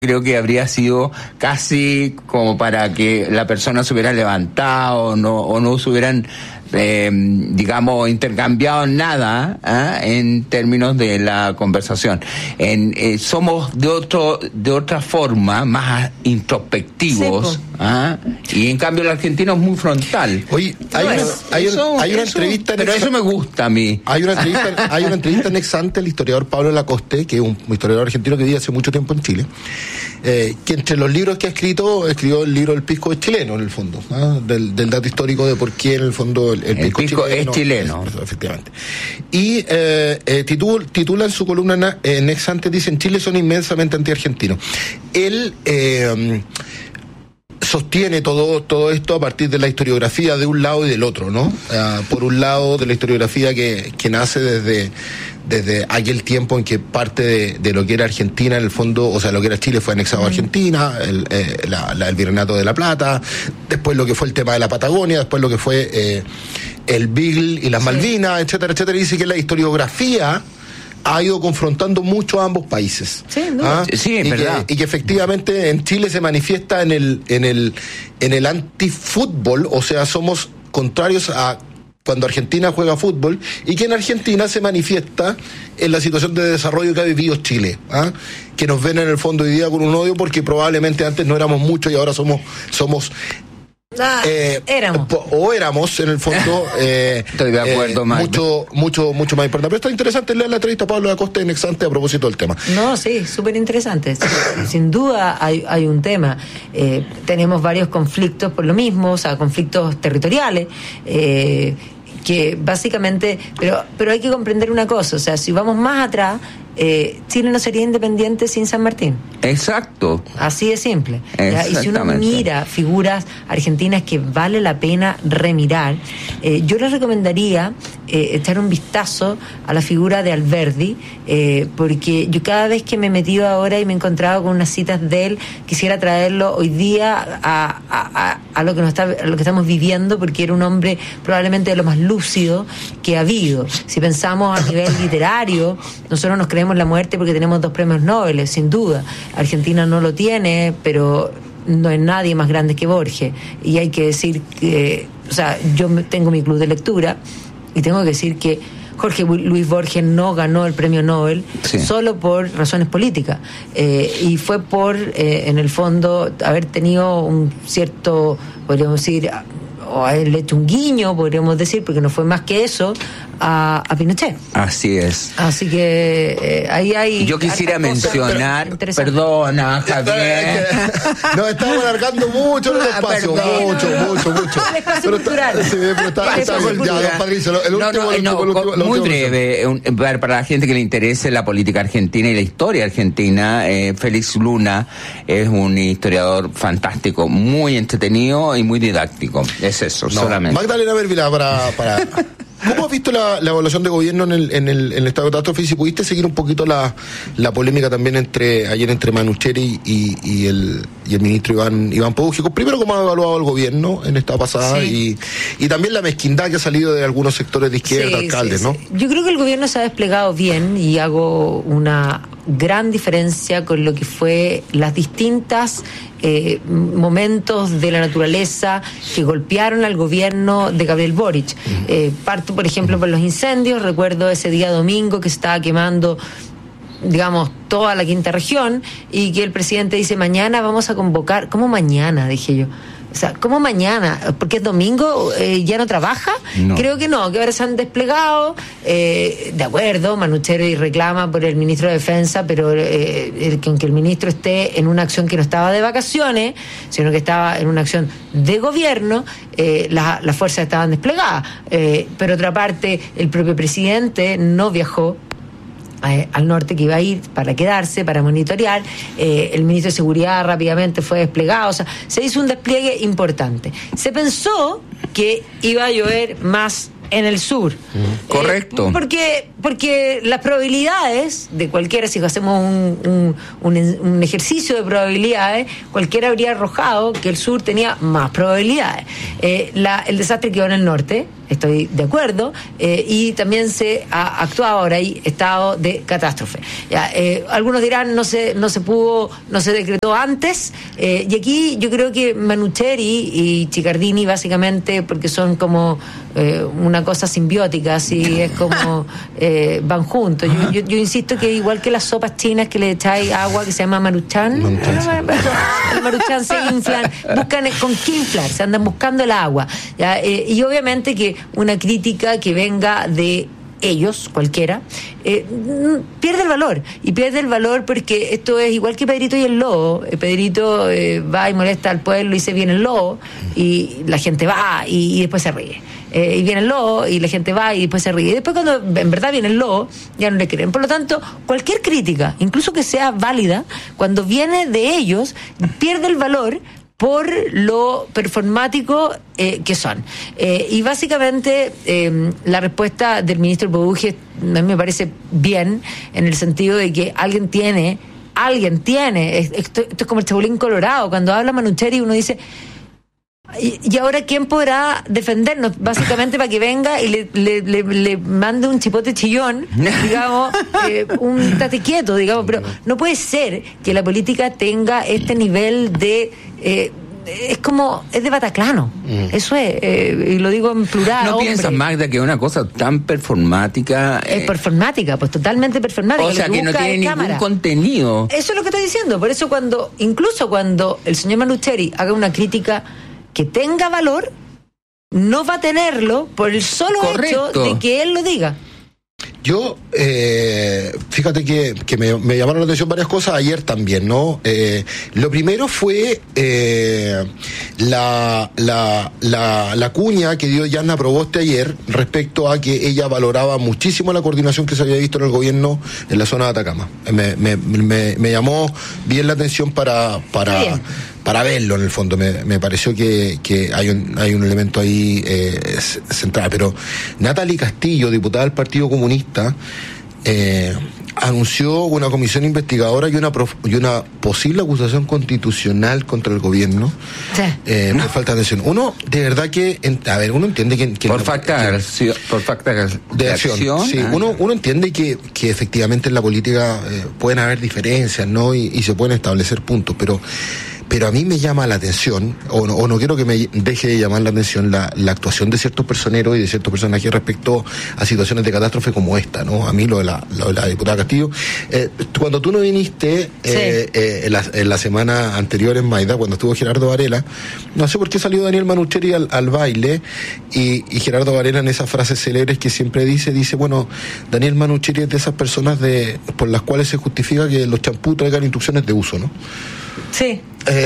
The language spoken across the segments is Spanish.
creo que habría sido casi como para que la persona se hubiera levantado o no se hubieran digamos, intercambiado nada en términos de la conversación. Somos de otra forma más introspectivos, y en cambio el argentino es muy frontal. Oye, hay una entrevista, pero eso me gusta a mí. Hay una entrevista anexante al historiador Pablo Lacoste, que es un historiador argentino que vive hace mucho tiempo en Chile, que entre los libros que escribió el libro El Pisco es chileno, en el fondo, del dato histórico de por qué en el fondo el pisco es chileno. Efectivamente. Y titula en su columna Nex Antes, dice: en Chile son inmensamente antiargentinos. Él sostiene todo esto a partir de la historiografía de un lado y del otro, ¿no? Por un lado, de la historiografía que nace desde aquel tiempo en que parte de lo que era Argentina, en el fondo, o sea, lo que era Chile fue anexado a Argentina, el Virreinato de la Plata, después lo que fue el tema de la Patagonia, después lo que fue el Beagle y las Malvinas, etcétera, etcétera. Y dice que la historiografía ha ido confrontando mucho a ambos países. Sí, es verdad. Y que efectivamente en Chile se manifiesta en el antifútbol, o sea, somos contrarios a cuando Argentina juega fútbol, y que en Argentina se manifiesta en la situación de desarrollo que ha vivido Chile, que nos ven en el fondo hoy día con un odio porque probablemente antes no éramos muchos y ahora somos éramos en el fondo estoy de acuerdo, mucho más importante. Pero está interesante leer la entrevista a Pablo Lacoste en Exante a propósito del tema. No, sí, súper interesante. Sin duda hay un tema. Tenemos varios conflictos por lo mismo, o sea, conflictos territoriales, que básicamente, pero hay que comprender una cosa, o sea, si vamos más atrás, Chile no sería independiente sin San Martín. Exacto. Así de simple. Y si uno mira figuras argentinas que vale la pena remirar, yo les recomendaría echar un vistazo a la figura de Alberdi, porque yo cada vez que me he metido ahora y me he encontrado con unas citas de él, quisiera traerlo hoy día a lo que estamos viviendo, porque era un hombre probablemente de lo más lúcido que ha habido. Si pensamos a nivel literario, nosotros nos creemos la muerte porque tenemos 2 premios Nobel, sin duda. Argentina no lo tiene, pero no es nadie más grande que Borges. Y hay que decir que, o sea, yo tengo mi club de lectura y tengo que decir que Jorge Luis Borges no ganó el premio Nobel solo por razones políticas, y fue por, en el fondo, haber tenido un cierto, podríamos decir, o haberle hecho un guiño, podríamos decir, porque no fue más que eso, a Pinochet. Así es. Así que ahí hay... Yo quisiera mencionar... Perdona, Javier. Nos estamos alargando mucho el espacio. Mucho. El espacio cultural. Sí, pero está golpeado, Patricio. Muy breve, para la gente que le interese la política argentina y la historia argentina, Félix Luna es un historiador fantástico, muy entretenido y muy didáctico. Es eso, solamente. Magdalena Vervila, para ¿cómo has visto la evaluación de gobierno en el estado de catástrofe? Y si pudiste seguir un poquito la polémica también ayer entre Manucheri y el ministro Iván Paúgico. Primero, ¿cómo ha evaluado el gobierno en esta pasada? Y también la mezquindad que ha salido de algunos sectores de izquierda, alcaldes, ¿no? Yo creo que el gobierno se ha desplegado bien, y hago una gran diferencia con lo que fue las distintas momentos de la naturaleza que golpearon al gobierno de Gabriel Boric. Parto, por ejemplo, por los incendios. Recuerdo ese día domingo que se estaba quemando, digamos, toda la quinta región, y que el presidente dice: mañana vamos a convocar. ¿Cómo mañana? Dije yo. O sea, ¿cómo mañana? ¿Porque es domingo? ¿Ya no trabaja? No. Creo que no, que ahora se han desplegado. De acuerdo, Manucheri reclama por el ministro de Defensa, pero que aunque el ministro esté en una acción que no estaba de vacaciones, sino que estaba en una acción de gobierno, las fuerzas estaban desplegadas. Pero otra parte, el propio presidente no viajó al norte, que iba a ir para quedarse, para monitorear. El ministro de Seguridad rápidamente fue desplegado. O sea, se hizo un despliegue importante. Se pensó que iba a llover más en el sur. Correcto. Porque las probabilidades de cualquiera, si hacemos un ejercicio de probabilidades, cualquiera habría arrojado que el sur tenía más probabilidades. El desastre quedó en el norte, estoy de acuerdo, y también se ha actuado, ahora hay estado de catástrofe. Algunos dirán no se decretó antes, y aquí yo creo que Manucheri y Chiccardini básicamente, porque son como una cosa simbiótica, así es como van juntos. Yo insisto que igual que las sopas chinas que le echáis agua que se llama Maruchan, el Maruchan se inflan, buscan con qué inflar, se andan buscando el agua, ¿ya? Y obviamente que una crítica que venga de ellos, cualquiera, pierde el valor porque esto es igual que Pedrito y el lobo. Pedrito va y molesta al pueblo y se viene el lobo y la gente va y después se ríe, y viene el lobo y la gente va y después se ríe, y después cuando en verdad viene el lobo ya no le creen. Por lo tanto, cualquier crítica, incluso que sea válida, cuando viene de ellos, pierde el valor por lo performático que son. Y básicamente la respuesta del ministro Bouje a mí me parece bien, en el sentido de que alguien tiene, esto es como el Chapulín Colorado, cuando habla Manucheri uno dice, ¿y ahora quién podrá defendernos? Básicamente para que venga y le mande un chipote chillón, digamos, un tate quieto, digamos, pero no puede ser que la política tenga este nivel de... es de Bataclano. Eso es, y lo digo en plural. ¿No piensas, Magda, que una cosa tan performática? Es performática, pues totalmente performática. O sea, que no tiene ningún contenido. Eso es lo que estoy diciendo. Por eso incluso cuando el señor Manucheri haga una crítica que tenga valor, no va a tenerlo por el solo hecho de que él lo diga. Yo, fíjate que me llamaron la atención varias cosas ayer también, ¿no? Lo primero fue la cuña que dio Yanna Proboste ayer respecto a que ella valoraba muchísimo la coordinación que se había visto en el gobierno en la zona de Atacama. Me llamó bien la atención para verlo, en el fondo. Me pareció que hay un elemento ahí central. Pero Natalie Castillo, diputada del Partido Comunista, anunció una comisión investigadora y una posible acusación constitucional contra el gobierno. Sí. Por falta de atención. Uno, de verdad que, uno entiende que por falta de acción. Sí, uno entiende que efectivamente en la política pueden haber diferencias, ¿no? Y se pueden establecer puntos, pero a mí me llama la atención, o no quiero que me deje de llamar la atención la actuación de ciertos personeros y de ciertos personajes respecto a situaciones de catástrofe como esta, ¿no? A mí lo de la diputada Castillo. Cuando tú no viniste en la semana anterior en Maida, cuando estuvo Gerardo Varela, no sé por qué salió Daniel Manucheri al baile, y Gerardo Varela en esas frases célebres que siempre dice, bueno, Daniel Manucheri es de esas personas por las cuales se justifica que los champús traigan instrucciones de uso, ¿no? Sí.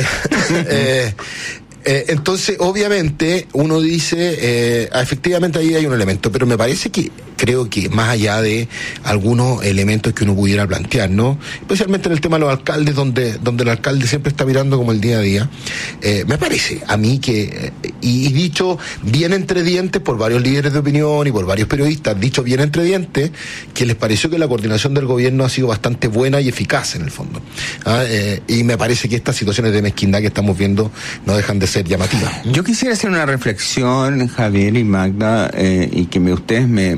Entonces, obviamente, uno dice, efectivamente ahí hay un elemento, pero me parece creo que más allá de algunos elementos que uno pudiera plantear, ¿no? Especialmente en el tema de los alcaldes, donde el alcalde siempre está mirando como el día a día, me parece a mí que, y dicho bien entre dientes por varios líderes de opinión y por varios periodistas, dicho bien entre dientes, que les pareció que la coordinación del gobierno ha sido bastante buena y eficaz en el fondo. Y me parece que estas situaciones de mezquindad que estamos viendo no dejan de ser llamativas. Yo quisiera hacer una reflexión, Javier y Magda, y que ustedes me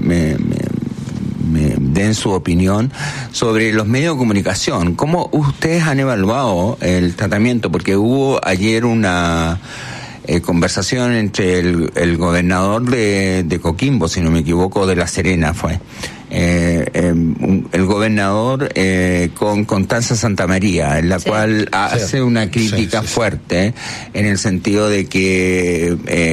den su opinión sobre los medios de comunicación. ¿Cómo ustedes han evaluado el tratamiento? Porque hubo ayer una conversación entre el gobernador de Coquimbo, si no me equivoco, de La Serena fue. El gobernador con Constanza Santamaría, en la cual hace una crítica fuerte en el sentido de que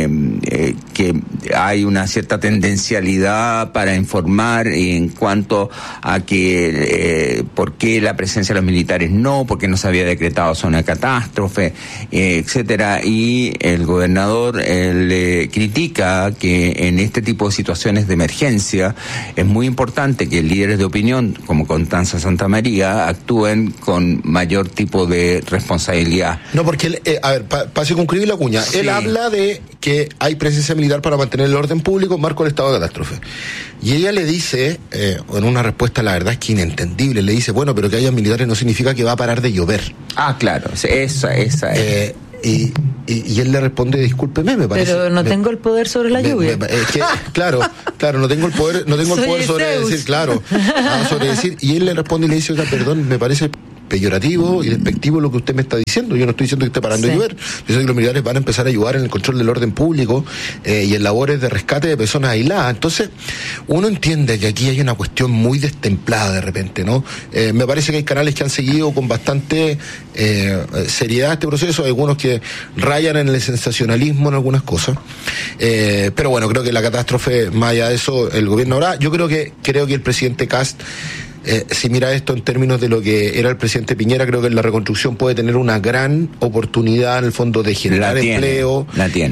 hay una cierta tendencialidad para informar en cuanto a que por qué la presencia de los militares porque no se había decretado zona de catástrofe, etcétera, y el gobernador le critica que en este tipo de situaciones de emergencia es muy importante que líderes de opinión como Constanza Santamaría actúen con mayor tipo de responsabilidad. No, porque él, para circunscribir la cuña, él habla de que hay presencia militar para mantener el orden público en marco del estado de catástrofe. Y ella le dice, en una respuesta la verdad es que inentendible, le dice, bueno, pero que haya militares no significa que va a parar de llover. Ah, claro, esa es. Y él le responde, discúlpeme, me parece. Pero no tengo el poder sobre la lluvia. Es que, claro, no tengo el poder sobre Zeus. decir, sobre decir, y él le responde y le dice, oiga, perdón, me parece peyorativo y despectivo lo que usted me está diciendo. Yo no estoy diciendo que esté parando de llover. Yo sé que los militares van a empezar a ayudar en el control del orden público y en labores de rescate de personas aisladas. Entonces, uno entiende que aquí hay una cuestión muy destemplada de repente, ¿no? Me parece que hay canales que han seguido con bastante seriedad este proceso, hay algunos que rayan en el sensacionalismo en algunas cosas. Pero bueno, creo que la catástrofe, más allá de eso, el gobierno ahora, yo creo que el presidente Kast, si mira esto en términos de lo que era el presidente Piñera, creo que la reconstrucción puede tener una gran oportunidad en el fondo de generar empleo,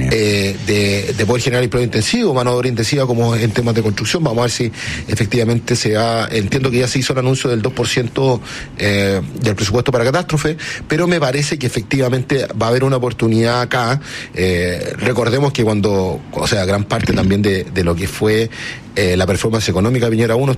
de poder generar empleo intensivo, mano de obra intensiva como en temas de construcción. Vamos a ver si efectivamente se da. Entiendo que ya se hizo el anuncio del 2% del presupuesto para catástrofe, pero me parece que efectivamente va a haber una oportunidad acá. Recordemos que gran parte también de lo que fue la performance económica de Piñera 1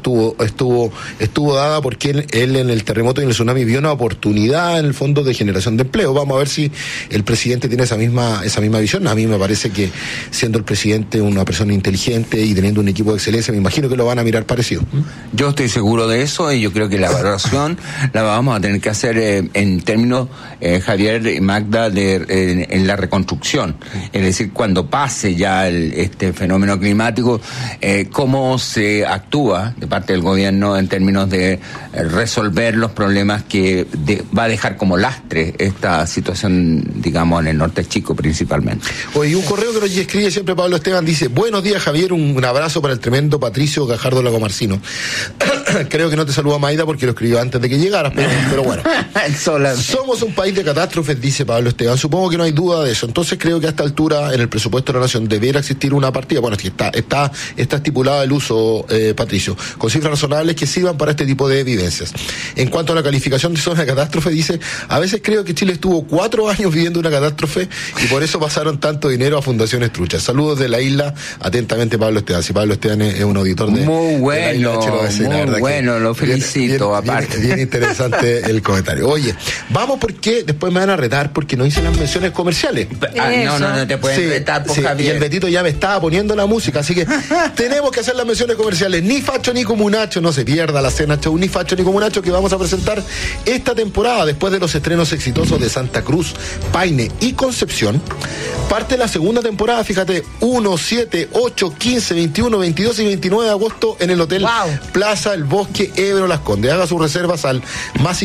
estuvo dada porque él en el terremoto y en el tsunami vio una oportunidad en el fondo de generación de empleo. Vamos a ver si el presidente tiene esa misma visión. A mí me parece que siendo el presidente una persona inteligente y teniendo un equipo de excelencia, me imagino que lo van a mirar parecido. Yo estoy seguro de eso y yo creo que la valoración la vamos a tener que hacer en términos, Javier y Magda, en la reconstrucción. Es decir, cuando pase ya este fenómeno climático, cómo se actúa de parte del gobierno en términos de resolver los problemas que va a dejar como lastre esta situación, digamos, en el norte chico principalmente. Oye, un correo que nos escribe siempre Pablo Esteban dice: buenos días, Javier, un abrazo para el tremendo Patricio Gajardo Lagomarcino. Creo que no te saluda Maida porque lo escribió antes de que llegaras, pero bueno. Somos un país de catástrofes, dice Pablo Esteban. Supongo que no hay duda de eso. Entonces creo que a esta altura en el presupuesto de la nación debiera existir una partida. Bueno, está estipulada el uso, Patricio, con cifras razonables que sirvan para este tipo de vivencias. En cuanto a la calificación de zona de catástrofe, dice: a veces creo que Chile estuvo 4 años viviendo una catástrofe y por eso pasaron tanto dinero a fundaciones truchas. Saludos de la isla, atentamente Pablo Esteban. Si Pablo Esteban es un auditor muy bueno, muy bueno, lo felicito. Bien, aparte. Bien interesante el comentario. Oye, vamos porque después me van a retar porque no hice las menciones comerciales. No te pueden retar, por Javier. Y el Betito ya me estaba poniendo la música, así que tenemos que hacer las menciones comerciales. Ni Facho ni Comunacho, no se pierda la cena show Ni Facho ni Comunacho que vamos a presentar esta temporada después de los estrenos exitosos de Santa Cruz, Paine y Concepción. Parte la segunda temporada, fíjate, 1, 7, 8, 15, 21, 22 y 29 de agosto en el Hotel Plaza El Bosque, Ebro Las Condes. Haga sus reservas al más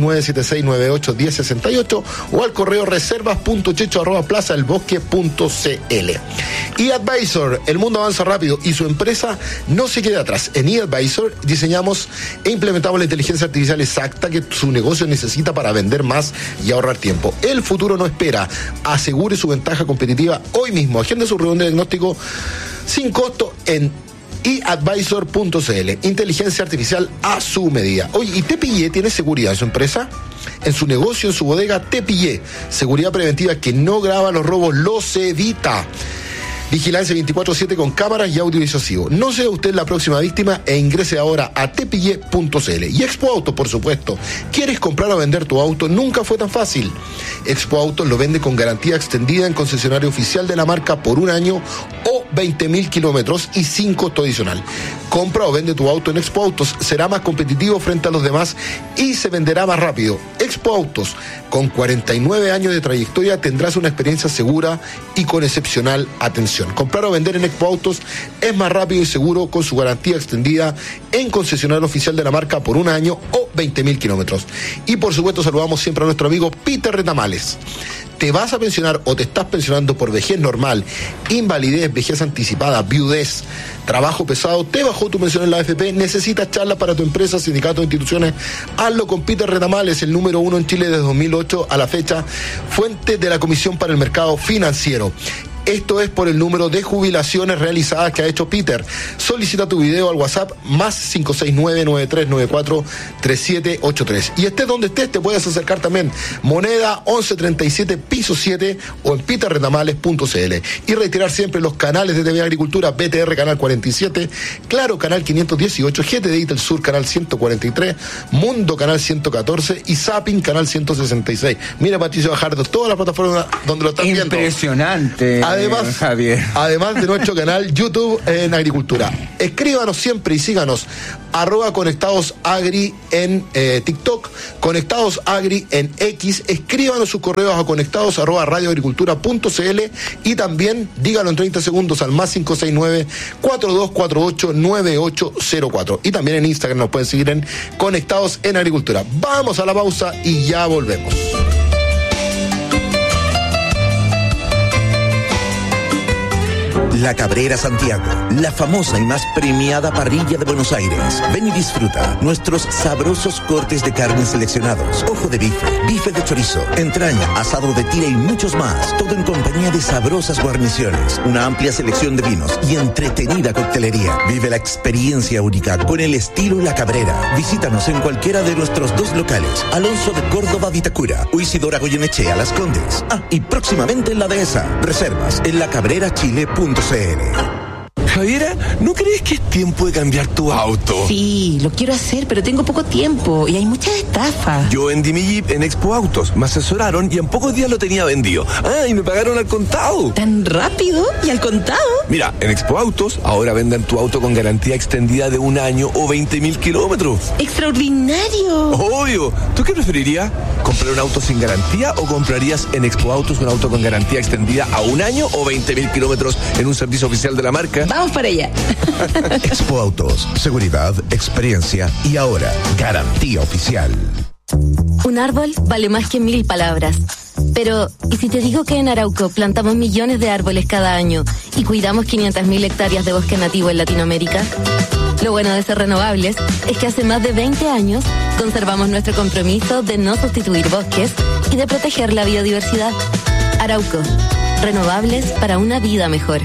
569-7698-1068 o al correo reservas.checho@plazaelbosque.cl. eAdvisor, el mundo avanza rápido y su empresa no se queda atrás. En eAdvisor diseñamos e implementamos la inteligencia artificial exacta que su negocio necesita para vender más y ahorrar tiempo. El futuro no espera. Asegure su ventaja competitiva hoy mismo. Agende su reunión de diagnóstico sin costo en eAdvisor.cl. Inteligencia artificial a su medida. Oye, ¿y Tepillé tiene seguridad en su empresa? En su negocio, en su bodega, Tepillé. Seguridad preventiva que no graba los robos, los evita. Vigilancia 24/7 con cámaras y audio disuasivo. No sea usted la próxima víctima e ingrese ahora a tepille.cl. Y Expo Autos, por supuesto. ¿Quieres comprar o vender tu auto? Nunca fue tan fácil. Expo Autos lo vende con garantía extendida en concesionario oficial de la marca por 1 año o 20.000 kilómetros y sin costo adicional. Compra o vende tu auto en Expo Autos. Será más competitivo frente a los demás y se venderá más rápido. Expo Autos, con 49 años de trayectoria, tendrás una experiencia segura y con excepcional atención. Comprar o vender en Expo Autos es más rápido y seguro con su garantía extendida en concesionario oficial de la marca por 1 año o 20.000 kilómetros. Y por supuesto saludamos siempre a nuestro amigo Peter Retamales. ¿Te vas a pensionar o te estás pensionando por vejez normal, invalidez, vejez anticipada, viudez, trabajo pesado? ¿Te bajó tu pensión en la AFP? ¿Necesitas charlas para tu empresa, sindicato o instituciones? Hazlo con Peter Retamales, el número 1 en Chile desde 2008 a la fecha, fuente de la Comisión para el Mercado Financiero. Esto es por el número de jubilaciones realizadas que ha hecho Peter. Solicita tu video al WhatsApp más 569-9394-3783. Y estés donde estés, te puedes acercar también. Moneda 1137 piso 7 o en peterretamales.cl. Y retirar siempre los canales de TV Agricultura, BTR Canal 47, Claro Canal 518, GT Digital Sur Canal 143, Mundo Canal 114 y Zapping Canal 166. Mira, Patricio Bajardo, todas las plataformas donde lo están viendo. Impresionante, además, Javier. Además de nuestro canal YouTube en Agricultura. Escríbanos siempre y síganos @conectadosagri en TikTok, conectadosagri en X. Escríbanos sus correos a conectados@radioagricultura.cl y también díganlo en 30 segundos al más 569-4248-9804. Y también en Instagram nos pueden seguir en Conectados en Agricultura. Vamos a la pausa y ya volvemos. La Cabrera Santiago, la famosa y más premiada parrilla de Buenos Aires. Ven y disfruta nuestros sabrosos cortes de carne seleccionados, ojo de bife, bife de chorizo, entraña, asado de tira y muchos más. Todo en compañía de sabrosas guarniciones, una amplia selección de vinos y entretenida coctelería. Vive la experiencia única con el estilo La Cabrera. Visítanos en cualquiera de nuestros 2 locales, Alonso de Córdoba, Vitacura, o Isidora Goyenechea, Las Condes. Y próximamente en La Dehesa. Reservas en lacabrerachile.cl. Javiera, ¿no crees que es tiempo de cambiar tu auto? Sí, lo quiero hacer, pero tengo poco tiempo y hay muchas estafas. Yo vendí mi Jeep en Expo Autos, me asesoraron y en pocos días lo tenía vendido. Y me pagaron al contado. ¿Tan rápido y al contado? Mira, en Expo Autos ahora venden tu auto con garantía extendida de 1 año o 20.000 kilómetros. ¡Extraordinario! Obvio. ¿Tú qué preferirías? ¿Comprar un auto sin garantía o comprarías en Expo Autos un auto con garantía extendida a 1 año o 20.000 kilómetros en un servicio oficial de la marca? Vamos para allá. Expo Autos, seguridad, experiencia y ahora garantía oficial. Un árbol vale más que 1000 palabras. Pero, ¿y si te digo que en Arauco plantamos millones de árboles cada año y cuidamos 500.000 hectáreas de bosque nativo en Latinoamérica? Lo bueno de ser renovables es que hace más de 20 años conservamos nuestro compromiso de no sustituir bosques y de proteger la biodiversidad. Arauco, renovables para una vida mejor.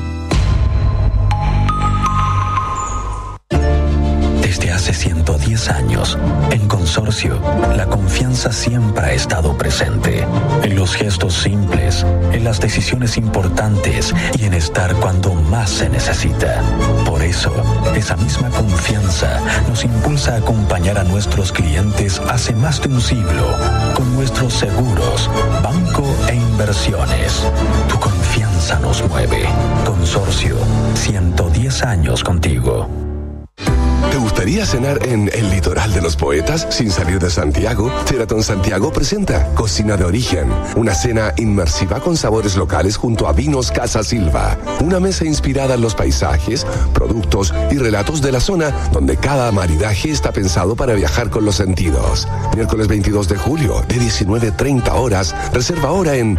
Desde hace 110 años, en Consorcio, la confianza siempre ha estado presente. En los gestos simples, en las decisiones importantes y en estar cuando más se necesita. Por eso, esa misma confianza nos impulsa a acompañar a nuestros clientes hace más de un siglo con nuestros seguros, banco e inversiones. Tu confianza nos mueve. Consorcio, 110 años contigo. ¿Te gustaría cenar en el litoral de los poetas sin salir de Santiago? Sheraton Santiago presenta Cocina de Origen, una cena inmersiva con sabores locales junto a Vinos Casa Silva. Una mesa inspirada en los paisajes, productos y relatos de la zona donde cada maridaje está pensado para viajar con los sentidos. Miércoles 22 de julio, de 19:30 horas. Reserva ahora en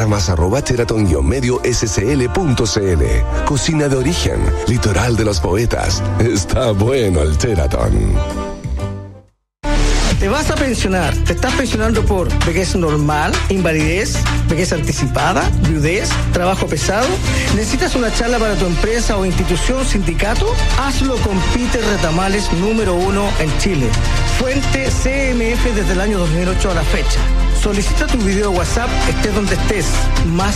panoramas@sheraton-scl.cl. Cocina de Origen, litoral de los poetas. Está bueno el Sheraton. Te vas a pensionar, te estás pensionando por vejez normal, invalidez, vejez anticipada, viudez, trabajo pesado. ¿Necesitas una charla para tu empresa o institución, sindicato? Hazlo con Peter Retamales, número 1 en Chile. Fuente CMF desde el año 2008 a la fecha. Solicita tu video WhatsApp, estés donde estés, más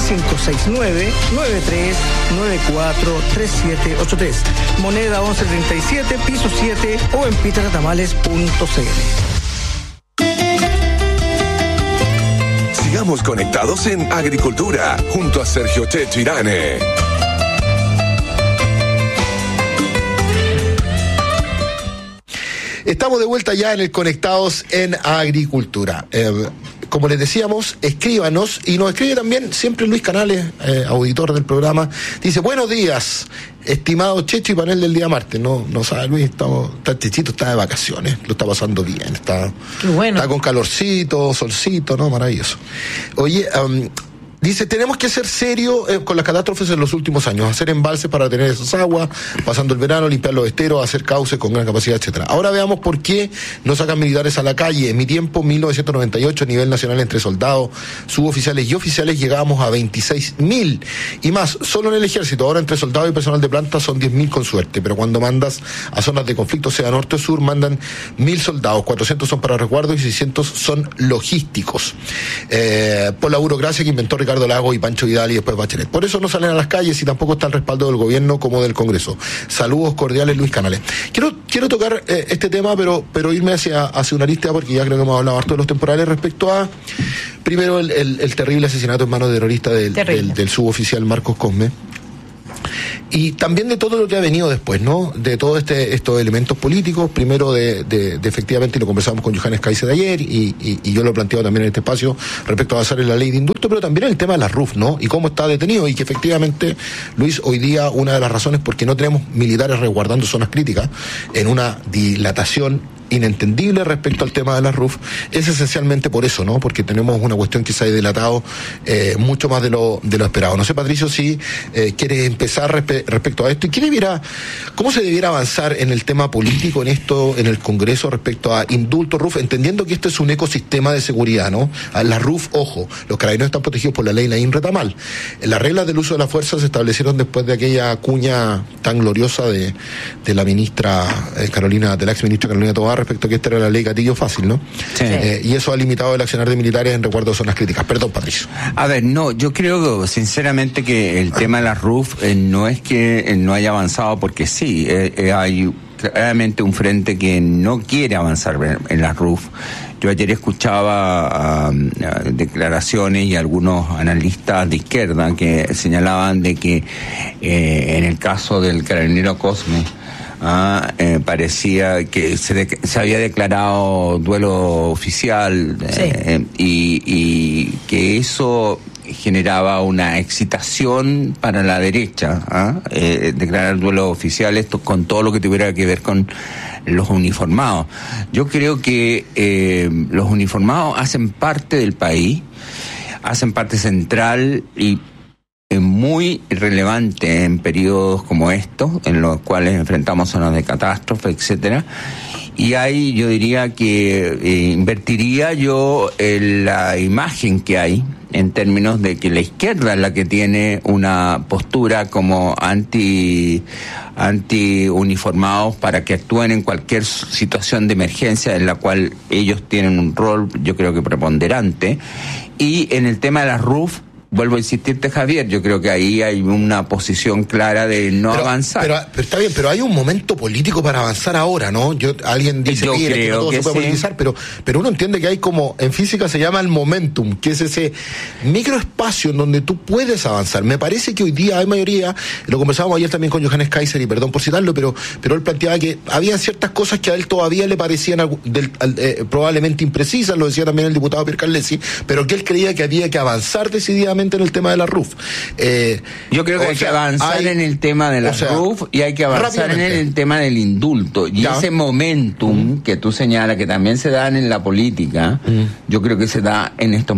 569-9394-3783. Moneda 1137, piso 7 o en peterretamales.cl. Sigamos conectados en Agricultura, junto a Sergio Checho Irane. Estamos de vuelta ya en el Conectados en Agricultura. Como les decíamos, escríbanos, y nos escribe también siempre Luis Canales, auditor del programa. Dice: buenos días, estimado Checho y panel del día martes. No sabe Luis, Chechito está de vacaciones, lo está pasando bien, Qué bueno. Está con calorcito, solcito, ¿no? Maravilloso. Oye, Dice, tenemos que ser serios con las catástrofes en los últimos años, hacer embalses para tener esas aguas, pasando el verano, limpiar los esteros, hacer cauces con gran capacidad, etcétera. Ahora veamos por qué no sacan militares a la calle. En mi tiempo, 1998, a nivel nacional, entre soldados, suboficiales y oficiales, llegábamos a 26.000 y más, solo en el ejército. Ahora entre soldados y personal de planta son 10.000 con suerte, pero cuando mandas a zonas de conflicto, sea norte o sur, mandan 1.000 soldados, 400 son para resguardo y 600 son logísticos. Por la burocracia que inventó Ricardo Lago y Pancho Vidal y después Bachelet. Por eso no salen a las calles y tampoco está el respaldo del gobierno como del Congreso. Saludos cordiales, Luis Canales. Quiero tocar este tema, pero irme hacia una lista, porque ya creo que hemos hablado harto de los temporales respecto a, primero, el terrible asesinato en manos de terroristas del suboficial Marcos Cosme. Y también de todo lo que ha venido después, ¿no? De todos estos elementos políticos, primero de efectivamente, y lo conversamos con Johannes Kaiser de ayer, y yo lo he planteado también en este espacio, respecto a avanzar en la ley de indulto, pero también el tema de la RUF, ¿no? Y cómo está detenido, y que efectivamente, Luis, hoy día una de las razones por qué no tenemos militares resguardando zonas críticas, en una dilatación inentendible respecto al tema de la RUF, es esencialmente por eso, ¿no? Porque tenemos una cuestión que se ha dilatado mucho más de lo esperado. No sé, Patricio, si quieres empezar respecto a esto, y cómo se debiera avanzar en el tema político, en esto, en el Congreso, respecto a indulto, RUF, entendiendo que esto es un ecosistema de seguridad, ¿no? La RUF, ojo, los carabineros están protegidos por la ley Laín Retamal. Las reglas del uso de la fuerza se establecieron después de aquella cuña tan gloriosa de la ministra de la ex ministra Carolina Tobar, respecto a que esta era la ley gatillo fácil, ¿no? Sí. Y eso ha limitado el accionar de militares en resguardo de zonas críticas. Perdón, Patricio. A ver, no, yo creo sinceramente que el tema de la RUF no es que no haya avanzado, porque sí, hay claramente un frente que no quiere avanzar en la RUF. Yo ayer escuchaba declaraciones y algunos analistas de izquierda que señalaban de que en el caso del carabinero Cosme, parecía que se había declarado duelo oficial, y que eso generaba una excitación para la derecha, declarar duelo oficial, esto con todo lo que tuviera que ver con los uniformados. Yo creo que los uniformados hacen parte del país, hacen parte central y muy relevante en periodos como estos, en los cuales enfrentamos zonas de catástrofe, etcétera. Y ahí yo diría que invertiría yo en la imagen que hay en términos de que la izquierda es la que tiene una postura como anti uniformados para que actúen en cualquier situación de emergencia en la cual ellos tienen un rol, yo creo que preponderante. Y en el tema de las RUF, vuelvo a insistirte, Javier, yo creo que ahí hay una posición clara de no avanzar. Pero está bien, pero hay un momento político para avanzar ahora, ¿no? Alguien dice que no todo se puede politizar, pero uno entiende que hay como, en física se llama el momentum, que es ese microespacio en donde tú puedes avanzar. Me parece que hoy día hay mayoría, lo conversábamos ayer también con Johannes Kaiser, y perdón por citarlo, pero él planteaba que había ciertas cosas que a él todavía le parecían probablemente imprecisas, lo decía también el diputado Pierre Carlesi, pero que él creía que había que avanzar decididamente en el tema de la RUF. Yo creo que hay que avanzar en el tema de la RUF, y hay que avanzar en el tema del indulto. Y ese momentum que tú señalas, que también se da en la política, yo creo que se da en este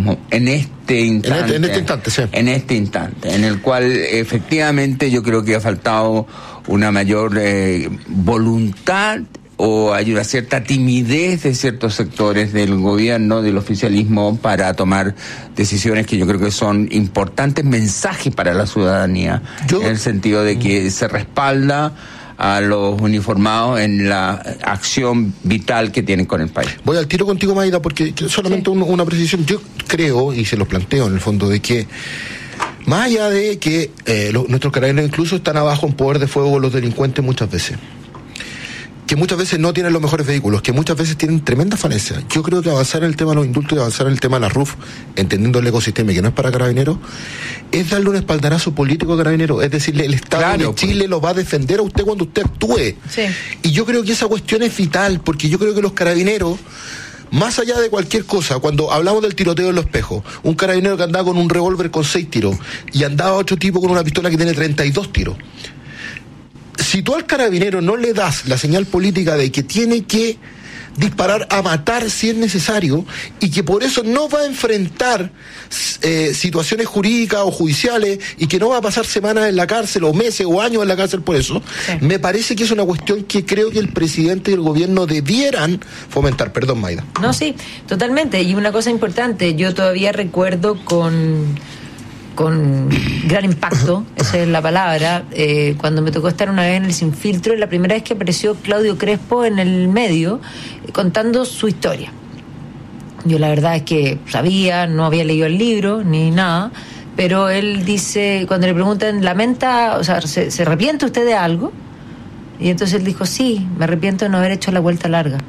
instante, en el cual efectivamente yo creo que ha faltado una mayor voluntad, o hay una cierta timidez de ciertos sectores del gobierno, del oficialismo, para tomar decisiones que yo creo que son importantes mensajes para la ciudadanía, en el sentido de que se respalda a los uniformados en la acción vital que tienen con el país. Voy al tiro contigo, Maida, porque solamente una precisión. Yo creo, y se los planteo en el fondo, de que más allá de que nuestros carabineros incluso están abajo en poder de fuego los delincuentes muchas veces, que muchas veces no tienen los mejores vehículos, que muchas veces tienen tremendas falencias. Yo creo que avanzar en el tema de los indultos y avanzar en el tema de la RUF, entendiendo el ecosistema y que no es para Carabineros, es darle un espaldarazo político a Carabineros. Es decirle, el Estado de Chile lo va a defender a usted cuando usted actúe. Sí. Y yo creo que esa cuestión es vital, porque yo creo que los Carabineros, más allá de cualquier cosa, cuando hablamos del tiroteo en Los Espejos, un carabinero que andaba con un revólver con 6 tiros y andaba otro tipo con una pistola que tiene 32 tiros. Si tú al carabinero no le das la señal política de que tiene que disparar a matar si es necesario, y que por eso no va a enfrentar situaciones jurídicas o judiciales, y que no va a pasar semanas en la cárcel o meses o años en la cárcel por eso, me parece que es una cuestión que creo que el presidente y el gobierno debieran fomentar. Perdón, Maida. No, sí, totalmente. Y una cosa importante, yo todavía recuerdo con gran impacto, esa es la palabra, cuando me tocó estar una vez en el Sin Filtro, la primera vez que apareció Claudio Crespo en el medio contando su historia. Yo la verdad es que sabía, no había leído el libro ni nada, pero él dice, cuando le preguntan, ¿lamenta, o sea, se arrepiente usted de algo? Y entonces él dijo, sí, me arrepiento de no haber hecho la vuelta larga.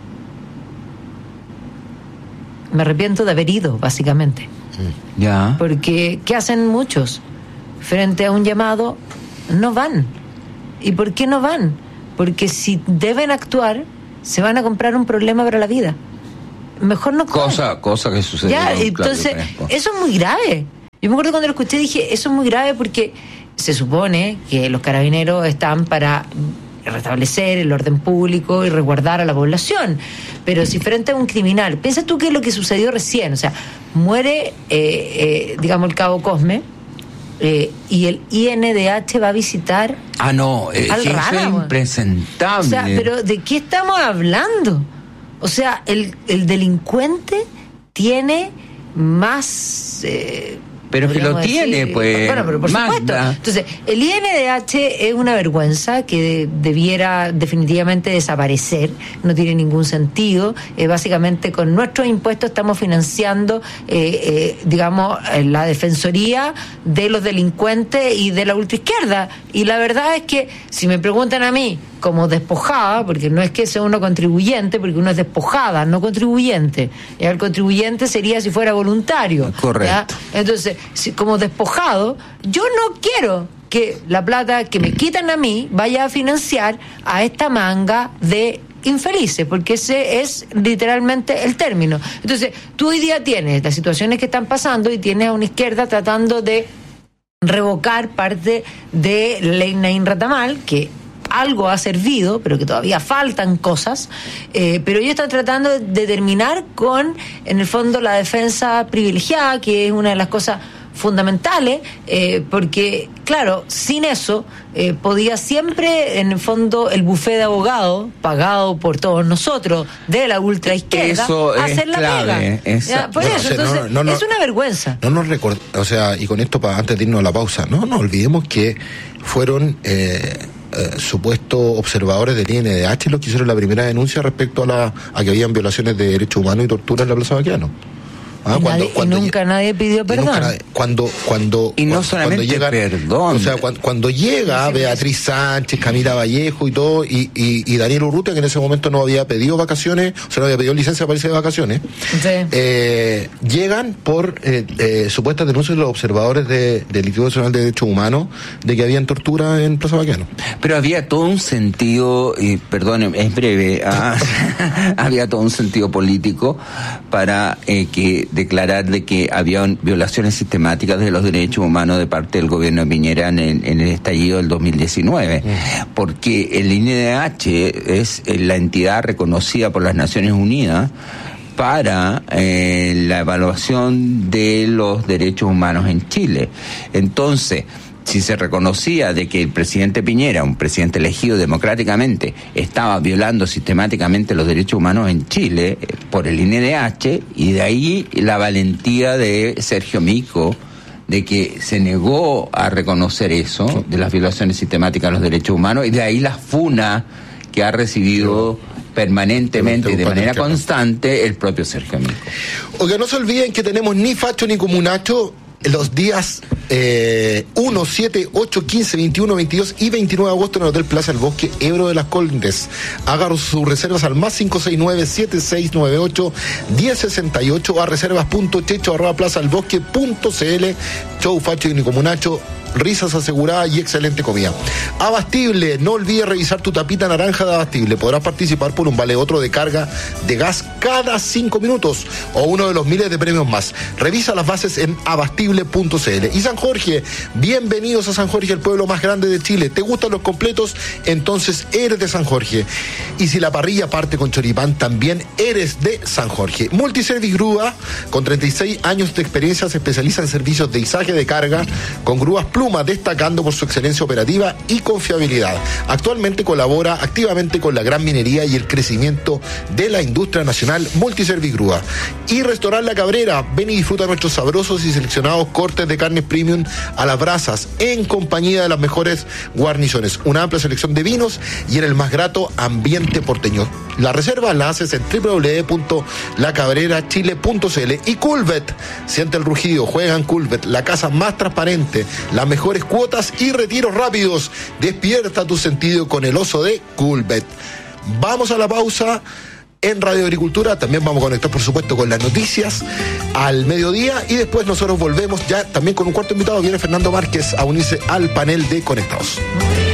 Me arrepiento de haber ido, básicamente. Ya. Porque, ¿qué hacen muchos? Frente a un llamado, no van. ¿Y por qué no van? Porque si deben actuar, se van a comprar un problema para la vida. Mejor no cojan. Cosa que sucedió. Ya, entonces, eso es muy grave. Yo me acuerdo cuando lo escuché, dije, eso es muy grave porque se supone que los carabineros están para restablecer el orden público y resguardar a la población, pero si frente a un criminal, piensa tú que es lo que sucedió recién, o sea, muere digamos el cabo Cosme, y el INDH va a visitar al Rana, es impresentable. O sea, pero ¿de qué estamos hablando? O sea, el delincuente tiene más pero que lo tiene, pues. Bueno, pero por supuesto. Entonces, el INDH es una vergüenza que debiera definitivamente desaparecer. No tiene ningún sentido. Básicamente, con nuestros impuestos estamos financiando, digamos, la defensoría de los delincuentes y de la ultraizquierda. Y la verdad es que, si me preguntan a mí, como despojada, porque no es que sea uno contribuyente, porque uno es despojada, no contribuyente. Y el contribuyente sería si fuera voluntario. Correcto. ¿Ya? Entonces, como despojado, yo no quiero que la plata que me quitan a mí vaya a financiar a esta manga de infelices, porque ese es literalmente el término. Entonces, tú hoy día tienes las situaciones que están pasando y tienes a una izquierda tratando de revocar parte de la ley Naín Ratamal, que algo ha servido, pero que todavía faltan cosas, pero ellos están tratando de terminar con, en el fondo, la defensa privilegiada, que es una de las cosas fundamentales, porque, claro, sin eso podía siempre, en el fondo, el bufé de abogados, pagado por todos nosotros, de la ultraizquierda, hacer la pega. Por eso, entonces, es una vergüenza. No nos o sea, y con esto, antes de irnos a la pausa, no nos olvidemos que fueron supuestos observadores del INDH los que hicieron la primera denuncia respecto a que habían violaciones de derechos humanos y tortura en la Plaza Baqueano. Nunca nadie pidió perdón. Y no solamente llega, perdón. O sea, cuando llega Beatriz Sánchez, Camila Vallejo y todo, y Daniel Urrutia, que en ese momento no había pedido vacaciones, o sea, no había pedido licencia para irse de vacaciones, llegan por supuestas denuncias de los observadores del Instituto Nacional de Derechos Humanos de que habían tortura en Plaza Baqueano. Pero había todo un sentido, y perdón, es breve, había todo un sentido político para declarar de que había violaciones sistemáticas de los derechos humanos de parte del gobierno de Piñera en el estallido del 2019, porque el INDH es la entidad reconocida por las Naciones Unidas para la evaluación de los derechos humanos en Chile. Entonces, si se reconocía de que el presidente Piñera, un presidente elegido democráticamente, estaba violando sistemáticamente los derechos humanos en Chile por el INDH, y de ahí la valentía de Sergio Mico de que se negó a reconocer eso, de las violaciones sistemáticas de los derechos humanos, y de ahí la funa que ha recibido permanentemente y de manera constante el propio Sergio Mico. Oiga, no se olviden que tenemos ni facho ni comunacho los días 1, 7, 8, 15, 21, 22 y 29 de agosto en el Hotel Plaza El Bosque, Ebro de las Condes. Haga sus reservas al más 569-7698-1068 a reservas.checho@plazaelbosque.cl. Show facho y Nicomunacho risas aseguradas y excelente comida. Abastible, no olvides revisar tu tapita naranja de Abastible. Podrás participar por un vale otro de carga de gas cada 5 minutos o uno de los miles de premios más. Revisa las bases en abastible.cl. Y San Jorge, bienvenidos a San Jorge, el pueblo más grande de Chile. ¿Te gustan los completos? Entonces eres de San Jorge. Y si la parrilla parte con choripán, también eres de San Jorge. Multiservice Grúa, con 36 años de experiencia, se especializa en servicios de izaje de carga con grúas Pluma, destacando por su excelencia operativa y confiabilidad. Actualmente colabora activamente con la gran minería y el crecimiento de la industria nacional. Multiservice Grúa. Y Restaurant La Cabrera, ven y disfruta nuestros sabrosos y seleccionados cortes de carnes premium a las brasas, en compañía de las mejores guarniciones, una amplia selección de vinos y en el más grato ambiente porteño. La reserva la haces en www.lacabrerachile.cl. Y Coolbet, siente el rugido, juega en Coolbet, la casa más transparente, las mejores cuotas y retiros rápidos. Despierta tu sentido con el oso de Coolbet. Vamos a la pausa en Radio Agricultura. También vamos a conectar, por supuesto, con las noticias al mediodía y después nosotros volvemos ya también con un cuarto invitado. Viene Fernando Márquez a unirse al panel de Conectados.